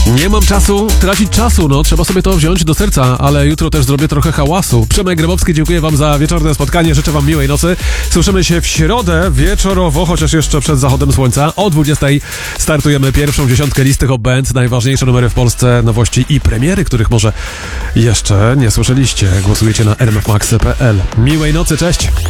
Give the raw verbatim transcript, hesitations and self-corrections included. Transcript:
Nie mam czasu tracić czasu, no trzeba sobie to wziąć do serca, ale jutro też zrobię trochę hałasu. Przemek Grabowski, dziękuję wam za wieczorne spotkanie, życzę wam miłej nocy. Słyszymy się w środę wieczorowo, chociaż jeszcze przed zachodem słońca. O dwudziestej startujemy pierwszą dziesiątkę listy Hot Band, najważniejsze numery w Polsce, nowości i premiery, których może jeszcze nie słyszeliście. Głosujecie na r m f max kropka p l. Miłej nocy, cześć!